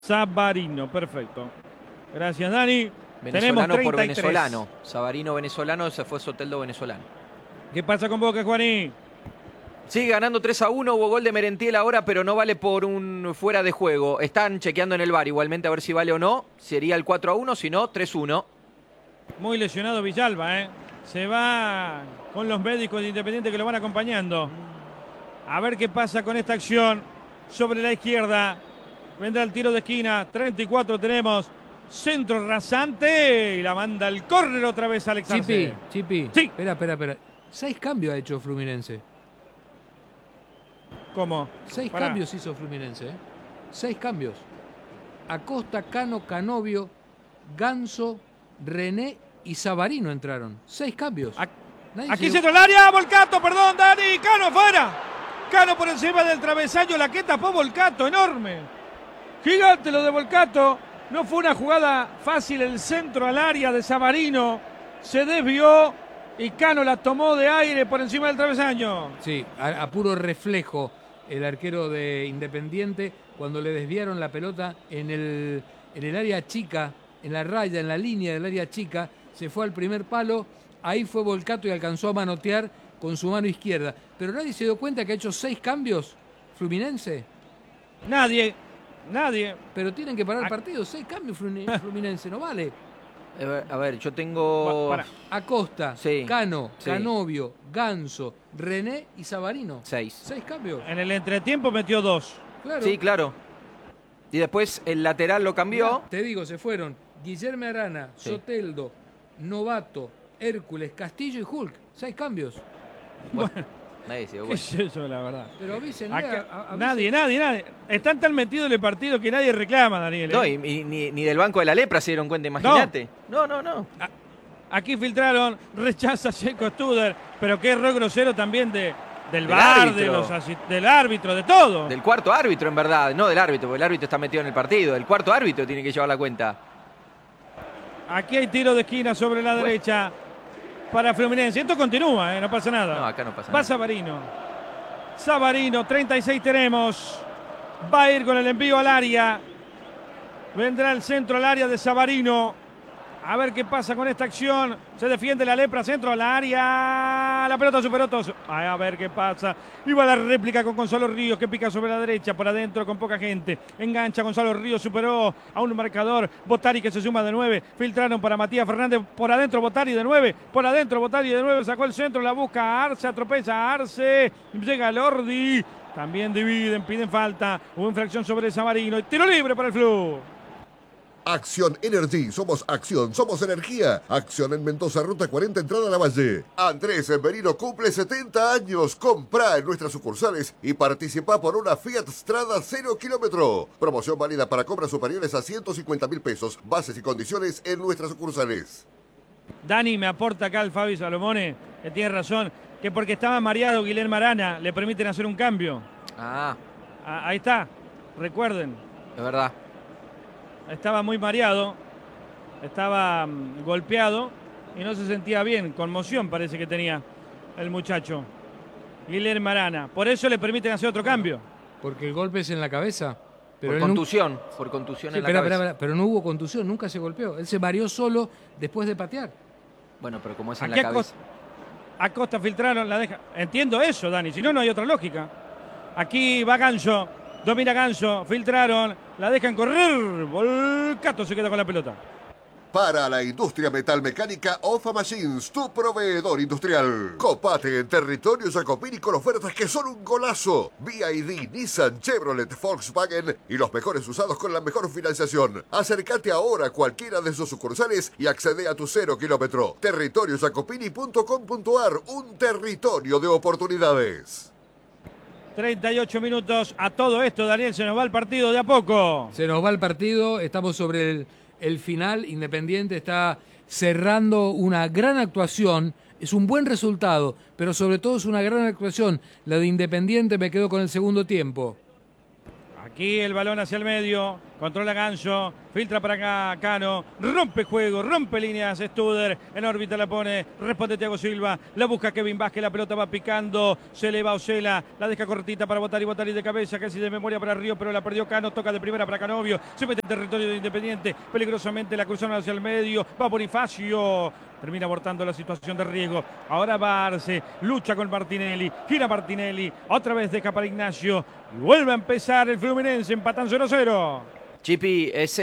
Savarino, perfecto. Gracias, Dani. Venezolano Tenemos 33. por venezolano. Savarino venezolano, ese fue Soteldo venezolano. ¿Qué pasa con Boca, Juaní? Sigue ganando 3-1, hubo gol de Merentiel ahora, pero no vale por un fuera de juego. Están chequeando en el VAR igualmente a ver si vale o no. Sería el 4-1, si no, 3-1. Muy lesionado Villalba, ¿eh? Se va con los médicos de Independiente que lo van acompañando. A ver qué pasa con esta acción. Sobre la izquierda vendrá el tiro de esquina. 34 tenemos. Centro rasante. Y la manda el córner otra vez Alex Arce. Chipi. Sí. Espera. 6 cambios ha hecho Fluminense. ¿Cómo? 6 Pará. cambios hizo Fluminense. 6 cambios. Acosta, Cano, Canovio, Ganso, René y Savarino entraron. 6 cambios. Nadie Aquí se- centro el área. Volcato, perdón, Dani. Cano afuera. Cano por encima del travesaño. La que tapó Volcato. Enorme. Gigante lo de Volcato. No fue una jugada fácil. El centro al área de Savarino. Se desvió. Y Cano la tomó de aire por encima del travesaño. Sí, a puro reflejo el arquero de Independiente cuando le desviaron la pelota en el área chica, en la raya, en la línea del área chica, se fue al primer palo, ahí fue Volcato y alcanzó a manotear con su mano izquierda. Pero nadie se dio cuenta que ha hecho 6 cambios Fluminense. Nadie. Pero tienen que parar el partido, 6 cambios Fluminense, no vale. A ver, yo tengo... Para. Acosta, Sí, Cano, sí. Canovio, Ganso, René y Savarino. 6. 6 cambios. En el entretiempo metió 2. Claro. Sí, claro. Y después el lateral lo cambió. Mirá, te digo, se fueron Guillermo Arana, Sí. Soteldo, Novato, Hércules, Castillo y Hulk. 6 cambios. Nadie se dio ¿Qué cuenta. es eso, la verdad? Pero avísenle Acá, avisen. nadie. Están tan metidos en el partido que nadie reclama, Daniel. ¿eh? No, y ni del banco de la lepra se dieron cuenta, imagínate. No. Aquí filtraron, rechaza Checo Studer, pero qué error grosero también del Del VAR, árbitro. del árbitro, de todo. Del cuarto árbitro, en verdad. No del árbitro, porque el árbitro está metido en el partido. El cuarto árbitro tiene que llevar la cuenta. Aquí hay tiro de esquina sobre la derecha para Fluminense. Esto continúa, no pasa nada. No, acá no pasa Va nada. Savarino, 36 tenemos. Va a ir con el envío al área. Vendrá el centro al área de Savarino. A ver qué pasa con esta acción. Se defiende la lepra, centro al área. La pelota superó todos. A ver qué pasa. Iba la réplica con Gonzalo Ríos que pica sobre la derecha, por adentro con poca gente. Engancha Gonzalo Ríos, superó a un marcador. Botari que se suma de 9. Filtraron para Matías Fernández. Por adentro Botari de 9. Por adentro Botari de 9. Sacó el centro, la busca Arce, atropella a Arce. Llega Lordi. También dividen, piden falta. Hubo infracción sobre Savarino. Y tiro libre para el Flu. Acción Energy, somos acción, somos energía. Acción en Mendoza, Ruta 40, entrada a la Valle. Andrés Merino cumple 70 años. Comprá en nuestras sucursales y participa por una Fiat Strada 0 kilómetro. Promoción válida para compras superiores a 150.000 pesos. Bases y condiciones en nuestras sucursales. Dani me aporta acá el Fabi Salomone, que tiene razón, que porque estaba mareado Guilherme Arana, le permiten hacer un cambio. Ahí está, recuerden. Es verdad. Estaba muy mareado, estaba golpeado y no se sentía bien, conmoción parece que tenía el muchacho. Guilherme Arana, por eso le permiten hacer otro cambio. Porque el golpe es en la cabeza. Pero Por él contusión. Por contusión Sí, en la cabeza. espera, pero no hubo contusión, nunca se golpeó. Él se mareó solo después de patear. Bueno, pero como es en Aquí la cabeza. Acosta filtraron, la deja. Entiendo eso, Dani, si no, no hay otra lógica. Aquí va Ganso, domina Ganso, filtraron, la dejan correr. Volcato se queda con la pelota. Para la industria metalmecánica, OFA Machines, tu proveedor industrial. Copate en territorio Jacopini con ofertas que son un golazo. BYD, Nissan, Chevrolet, Volkswagen y los mejores usados con la mejor financiación. Acércate ahora a cualquiera de sus sucursales y accede a tu 0 kilómetro. Territoriojacopini.com.ar, un territorio de oportunidades. 38 minutos a todo esto, Daniel, se nos va el partido de a poco. Se nos va el partido, estamos sobre el final. Independiente está cerrando una gran actuación. Es un buen resultado, pero sobre todo es una gran actuación. La de Independiente me quedó con el segundo tiempo. Aquí el balón hacia el medio, Controla Ganso, filtra para acá Cano, rompe juego, rompe líneas, Studer, en órbita la pone, responde Thiago Silva, la busca Kevin Vázquez, la pelota va picando, se eleva Osela, la deja cortita para Botari de cabeza, casi de memoria para Río, pero la perdió Cano, toca de primera para Canovio, se mete en territorio de Independiente, peligrosamente la cruzaron hacia el medio, va Bonifacio, termina abortando la situación de riesgo, ahora va Arce, lucha con Martinelli, gira Martinelli, otra vez deja para Ignacio, y vuelve a empezar el Fluminense, empatan 0-0. Chipi, es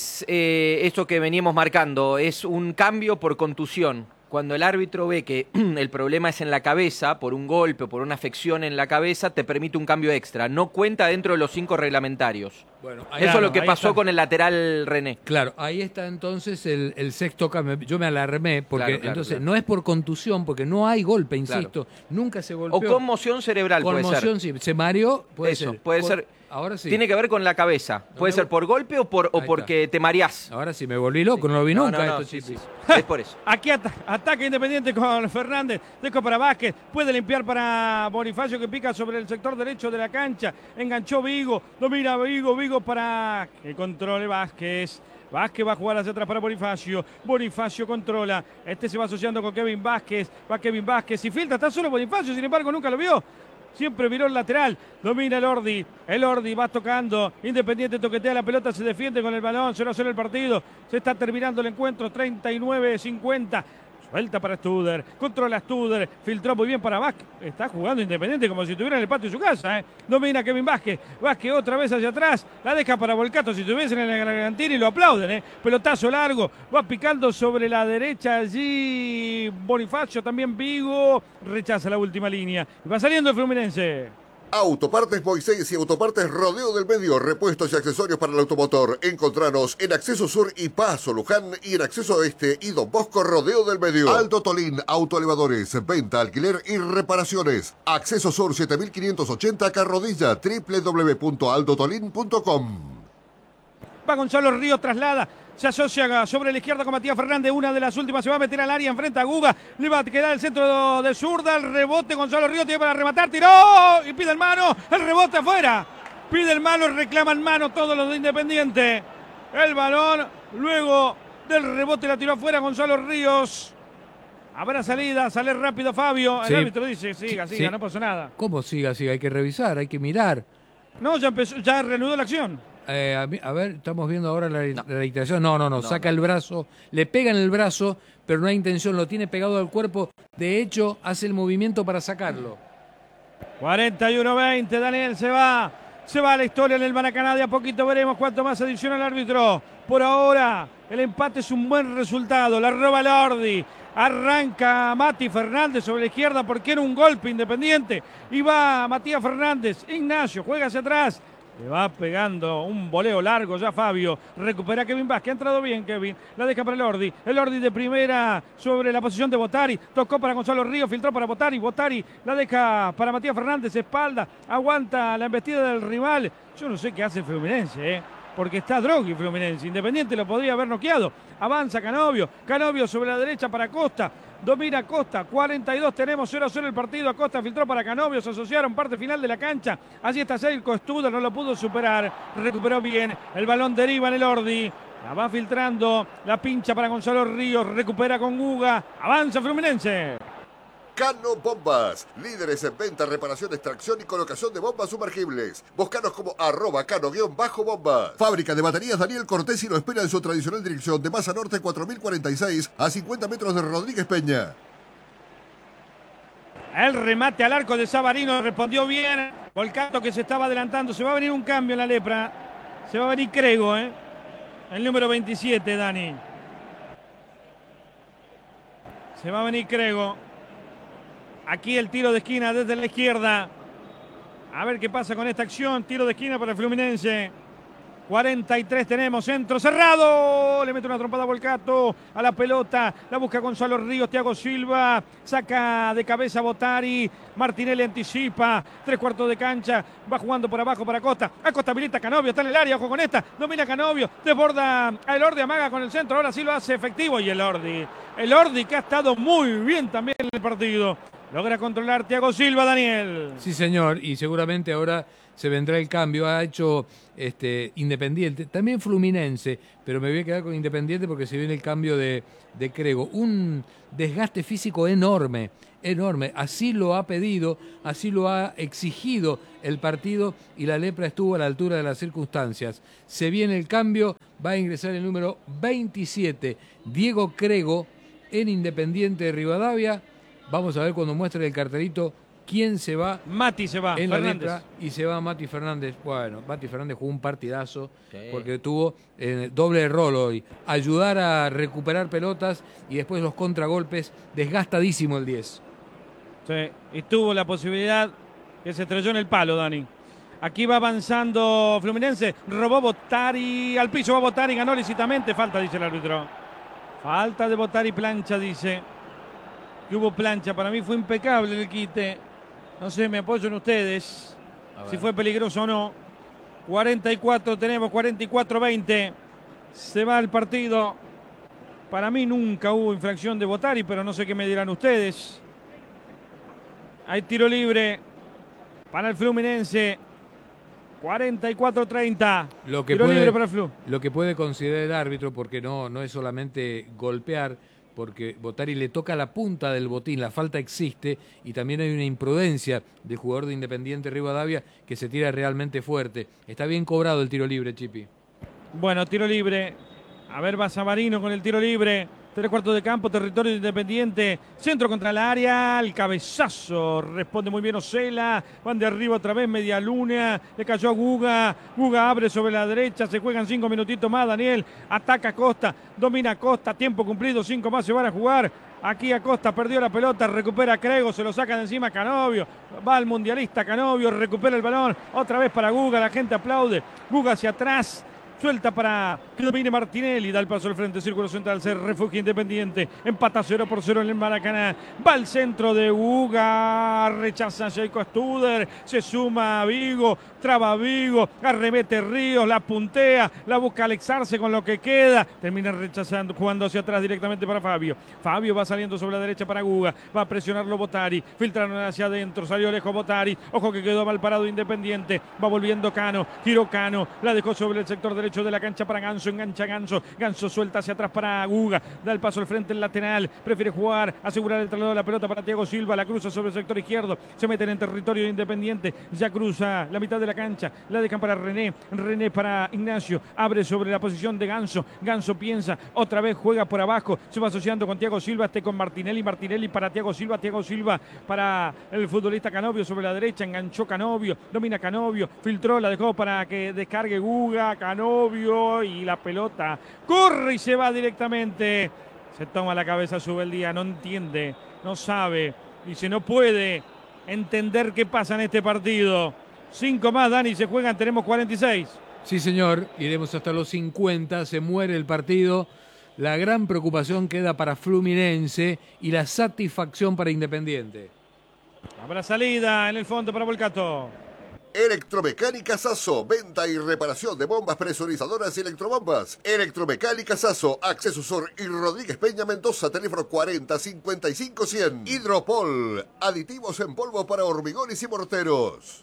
esto que veníamos marcando, es un cambio por contusión. Cuando el árbitro ve que el problema es en la cabeza, por un golpe o por una afección en la cabeza, te permite un cambio extra. No cuenta dentro de los 5 reglamentarios. Bueno, eso es lo que pasó con el lateral René. Claro, ahí está entonces el sexto cambio. Yo me alarmé porque claro. no es por contusión, porque no hay golpe, insisto. Claro. Nunca se golpeó. O conmoción cerebral puede ser. Conmoción, sí. Se mareó, puede eso, ser. puede ser. Ahora sí. Tiene que ver con la cabeza. Puede ser por golpe o porque te mareás. Ahora sí, me volví loco, no lo vi nunca esto, sí. Chipis. Es por eso. Aquí ataca Independiente con Fernández, dejo para Vázquez, puede limpiar para Bonifacio que pica sobre el sector derecho de la cancha, enganchó Vigo, domina Vigo para que controle Vázquez. Vázquez va a jugar hacia atrás para Bonifacio. Bonifacio controla. Este se va asociando con Kevin Vázquez. Va Kevin Vázquez y filtra. Está solo Bonifacio, sin embargo nunca lo vio. Siempre miró el lateral, domina el Ordi va tocando, Independiente toquetea la pelota, se defiende con el balón, 0-0 el partido, se está terminando el encuentro, 39-50. Suelta para Studer, controla Studer, filtró muy bien para Vázquez. Está jugando Independiente como si estuviera en el patio de su casa. Domina Kevin Vázquez. Vázquez otra vez hacia atrás. La deja para Volcato. Si estuviesen en el Gargantini lo aplauden. Pelotazo largo. Va picando sobre la derecha allí. Bonifacio, también Vigo. Rechaza la última línea. Y va saliendo el Fluminense. Autopartes Moisés y Autopartes Rodeo del Medio, repuestos y accesorios para el automotor. Encontranos en Acceso Sur y Paso Luján y en Acceso Este y Don Bosco Rodeo del Medio. Aldo Tolín, autoelevadores, venta, alquiler y reparaciones. Acceso Sur 7580 Carrodilla, www.aldotolin.com. Va Gonzalo Ríos, traslada. Se asocia sobre la izquierda con Matías Fernández, una de las últimas, se va a meter al área, enfrenta a Guga, le va a quedar el centro de zurda, el rebote, Gonzalo Ríos tiene para rematar, tiró y pide el mano, el rebote afuera, pide el mano, reclaman mano todos los de Independiente, el balón, luego del rebote la tiró afuera Gonzalo Ríos, habrá salida, sale rápido Fabio, el árbitro dice, siga, no pasó nada. ¿Cómo siga? Hay que revisar, hay que mirar. No, ya empezó, ya reanudó la acción. A ver, estamos viendo ahora la dictación. No, saca el brazo, le pega en el brazo, pero no hay intención, lo tiene pegado al cuerpo. De hecho, hace el movimiento para sacarlo. 41-20, Daniel se va a la historia en el Maracaná, de a poquito veremos cuánto más adiciona el árbitro. Por ahora, el empate es un buen resultado, la roba Lordi. Arranca Mati Fernández sobre la izquierda porque era un golpe Independiente. Y va Matías Fernández, Ignacio juega hacia atrás. Le va pegando un voleo largo ya Fabio. Recupera Kevin Vázquez. Ha entrado bien Kevin. La deja para el Ordi. El Ordi de primera sobre la posición de Botari. Tocó para Gonzalo Ríos. Filtró para Botari. Botari la deja para Matías Fernández. Espalda. Aguanta la embestida del rival. Yo no sé qué hace Fluminense, porque está Droghi Fluminense. Independiente lo podría haber noqueado. Avanza Canovio. Canovio sobre la derecha para Costa. Domina Costa, 42 tenemos, 0-0 el partido. Acosta filtró para Canovio, se asociaron, parte final de la cancha. Allí está Seilco Studer, no lo pudo superar. Recuperó bien, el balón deriva en el Ordi. La va filtrando, la pincha para Gonzalo Ríos, recupera con Guga. Avanza Fluminense. Cano Bombas, líderes en venta, reparación, extracción y colocación de bombas sumergibles. Búscanos como @cano_bombas. Fábrica de baterías Daniel Cortesi lo espera en su tradicional dirección de Masa Norte 4046 a 50 metros de Rodríguez Peña. El remate al arco de Savarino respondió bien. Volcato que se estaba adelantando. Se va a venir un cambio en la lepra. Se va a venir Crego, el número 27, Dani. Se va a venir Crego. Aquí el tiro de esquina desde la izquierda. A ver qué pasa con esta acción. Tiro de esquina para el Fluminense. 43 tenemos, centro cerrado. Le mete una trompada a Volcato. A la pelota. La busca Gonzalo Ríos. Thiago Silva. Saca de cabeza Botari. Martinelli anticipa. 3/4 de cancha. Va jugando por abajo para Acosta. Acosta habilita Canovio. Está en el área. Ojo con esta. Domina Canovio. Desborda a el Ordi. Amaga con el centro. Ahora sí lo hace efectivo. Y el Ordi. El Ordi que ha estado muy bien también en el partido. Logra controlar Thiago Silva, Daniel. Sí, señor. Y seguramente ahora se vendrá el cambio. Ha hecho Independiente, también Fluminense, pero me voy a quedar con Independiente porque se viene el cambio de Crego. Un desgaste físico enorme, enorme. Así lo ha pedido, así lo ha exigido el partido y la Lepra estuvo a la altura de las circunstancias. Se viene el cambio, va a ingresar el número 27, Diego Crego, en Independiente de Rivadavia. Vamos a ver cuando muestre el cartelito quién se va. Mati se va, en la Fernández. Lepra, y se va Mati Fernández. Bueno, Mati Fernández jugó un partidazo, Sí. porque tuvo doble rol hoy. Ayudar a recuperar pelotas y después los contragolpes. Desgastadísimo el 10. Sí, y tuvo la posibilidad que se estrelló en el palo, Dani. Aquí va avanzando Fluminense, robó Bottari, al piso va Bottari, ganó lícitamente, falta, dice el árbitro. Falta de Bottari, plancha, dice. Que hubo plancha, para mí fue impecable el quite. No sé, me apoyo en ustedes, si fue peligroso o no. 44 tenemos, 44-20. Se va el partido. Para mí nunca hubo infracción de Bottari, pero no sé qué me dirán ustedes. Hay tiro libre para el Fluminense. 44-30. Tiro libre para el Flu. Lo que puede considerar el árbitro, porque no es solamente golpear, porque Bottari le toca la punta del botín, la falta existe, y también hay una imprudencia del jugador de Independiente Rivadavia que se tira realmente fuerte. Está bien cobrado el tiro libre, Chipi. Bueno, tiro libre. A ver, va Savarino con el tiro libre. 3/4 de campo, territorio de Independiente. Centro contra el área. El cabezazo. Responde muy bien Osela. Van de arriba otra vez, media luna. Le cayó a Guga. Guga abre sobre la derecha. Se juegan 5 minutitos más, Daniel. Ataca Costa. Domina Costa. Tiempo cumplido. 5 más se van a jugar. Aquí Acosta perdió la pelota, recupera Crego, se lo saca de encima Canovio, va al mundialista Canovio, recupera el balón, otra vez para Guga, la gente aplaude, Guga hacia atrás, suelta para que domine Martinelli, da el paso al frente, círculo central, se refugia Independiente, empata 0-0 en el Maracaná, va al centro de Guga, rechaza a Jacob Studer, se suma a Vigo, traba a Vigo, arremete Ríos, la puntea, la busca Alex Arce con lo que queda, termina rechazando, jugando hacia atrás directamente para Fabio, Fabio va saliendo sobre la derecha para Guga, va a presionarlo Bottari, filtraron hacia adentro, salió lejos Bottari, ojo que quedó mal parado Independiente, va volviendo Cano, giró Cano, la dejó sobre el sector derecho de la cancha para Ganso, engancha Ganso, Ganso suelta hacia atrás para Guga, da el paso al frente el lateral, prefiere jugar, asegurar el traslado de la pelota para Thiago Silva, la cruza sobre el sector izquierdo, se meten en territorio de Independiente, ya cruza la mitad de la cancha, la dejan para René, René para Ignacio, abre sobre la posición de Ganso, Ganso piensa, otra vez juega por abajo, se va asociando con Thiago Silva, con Martinelli, Martinelli para Thiago Silva para el futbolista Canovio sobre la derecha, enganchó Canovio, domina Canovio, filtró, la dejó para que descargue Guga, Canovio y la pelota corre y se va directamente, se toma la cabeza, sube el día, no entiende, no sabe, dice no puede entender qué pasa en este partido. 5 más, Dani, se juegan, tenemos 46. Sí, señor, iremos hasta los 50, se muere el partido. La gran preocupación queda para Fluminense y la satisfacción para Independiente. Habrá salida en el fondo para Volcato. Electromecánica Sasso, venta y reparación de bombas presurizadoras y electrobombas. Electromecánica Sasso, Acceso Sur y Rodríguez Peña Mendoza, teléfono 40 55 100. Hidropol, aditivos en polvo para hormigones y morteros.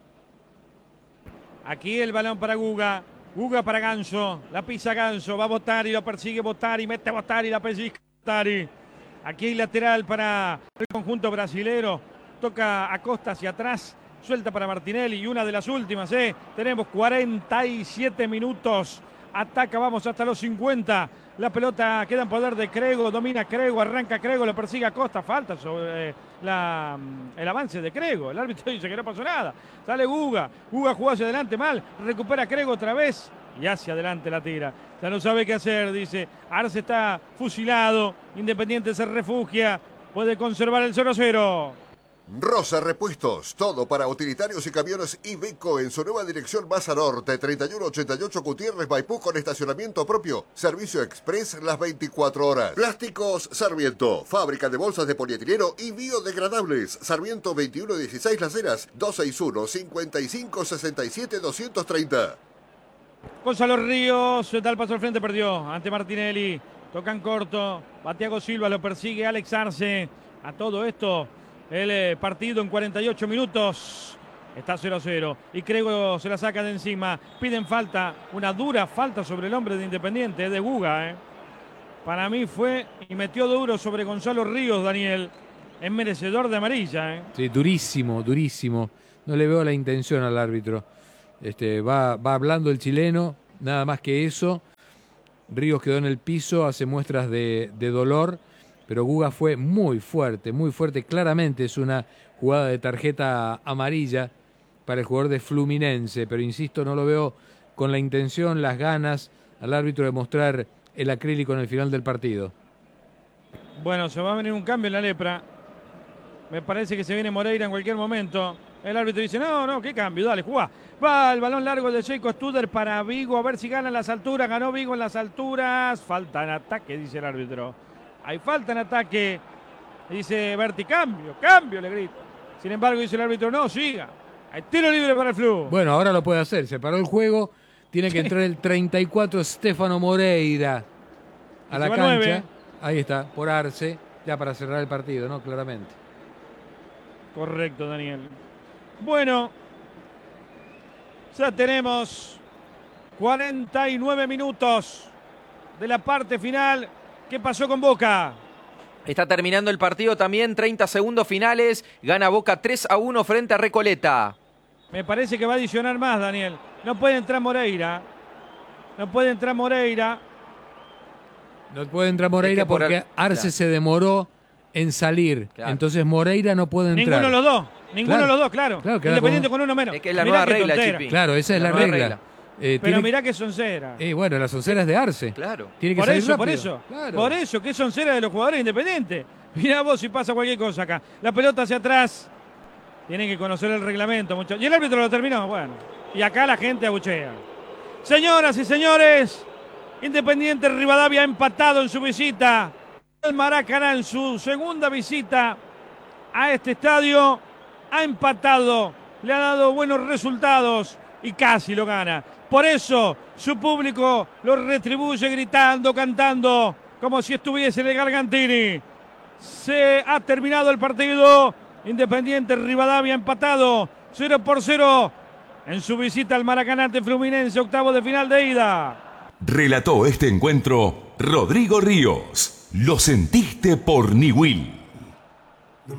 Aquí el balón para Guga. Guga para Ganso. La pisa Ganso. Va Bottari, lo persigue Bottari. Mete Bottari, la pellizca Bottari. Aquí hay lateral para el conjunto brasilero. Toca Acosta hacia atrás. Suelta para Martinelli. Y una de las últimas, Tenemos 47 minutos. Ataca, vamos hasta los 50. La pelota queda en poder de Crego. Domina Crego, arranca Crego, lo persigue Acosta. Falta sobre el avance de Crego. El árbitro dice que no pasó nada. Sale Guga. Guga jugó hacia adelante mal. Recupera Crego otra vez. Y hacia adelante la tira. Ya no sabe qué hacer, dice. Arce está fusilado. Independiente se refugia. Puede conservar el 0-0. Rosa Repuestos, todo para utilitarios y camiones Iveco en su nueva dirección Maza Norte, 3188 Gutiérrez Maipú con estacionamiento propio, servicio express las 24 horas. Plásticos Sarmiento, fábrica de bolsas de polietileno y biodegradables. Sarmiento 2116 Las Heras, 261-5567-230. Gonzalo Ríos, da el paso al frente, perdió ante Martinelli. Tocan corto, va Thiago Silva, lo persigue Alex Arce. A todo esto, el partido en 48 minutos. Está 0-0 y Crego se la saca de encima. Piden falta, una dura falta sobre el hombre de Independiente, de Guga. Para mí fue y metió duro sobre Gonzalo Ríos, Daniel. Es merecedor de amarilla. Sí, durísimo, durísimo. No le veo la intención al árbitro. Va hablando el chileno, nada más que eso. Ríos quedó en el piso, hace muestras de dolor, pero Guga fue muy fuerte, claramente es una jugada de tarjeta amarilla para el jugador de Fluminense, pero insisto, no lo veo con la intención, las ganas al árbitro de mostrar el acrílico en el final del partido. Bueno, se va a venir un cambio en la lepra. Me parece que se viene Moreira en cualquier momento. El árbitro dice, no, qué cambio, dale, jugá. Va el balón largo de Jacob Studer para Vigo, a ver si gana en las alturas. Ganó Vigo en las alturas. Falta en ataque, dice el árbitro. Hay falta en ataque. Dice Berti, cambio, le grita. Sin embargo, dice el árbitro, no, siga. Hay tiro libre para el Flu. Bueno, ahora lo puede hacer. Se paró el juego. Tiene que entrar el 34, Stefano Moreira, a la cancha. 9. Ahí está, por Arce, ya para cerrar el partido, ¿no? Claramente. Correcto, Daniel. Bueno, ya tenemos 49 minutos de la parte final. ¿Qué pasó con Boca? Está terminando el partido también, 30 segundos finales. Gana Boca 3-1 frente a Recoleta. Me parece que va a adicionar más, Daniel. No puede entrar Moreira. No puede entrar Moreira porque Arce se demoró en salir. Claro. Entonces Moreira no puede entrar. Ninguno de los dos. Ninguno de los dos, claro. Independiente con uno menos. Es que es la nueva regla, Chipi. Claro, esa es la regla. Pero mirá que soncera. Bueno, la soncera es de Arce. Claro. Tiene que Por salir eso, rápido. Claro. por eso, que soncera de los jugadores independientes. Mirá vos si pasa cualquier cosa acá. La pelota hacia atrás. Tienen que conocer el reglamento, muchachos. Y el árbitro lo terminó, bueno. Y acá la gente abuchea. Señoras y señores, Independiente Rivadavia ha empatado en su visita al Maracaná, en su segunda visita a este estadio. Ha empatado, le ha dado buenos resultados y casi lo gana. Por eso su público lo retribuye gritando, cantando, como si estuviese en el Gargantini. Se ha terminado el partido. Independiente Rivadavia empatado 0-0 en su visita al Maracaná ante Fluminense, octavo de final de ida. Relató este encuentro Rodrigo Ríos. Lo sentiste por Niwil.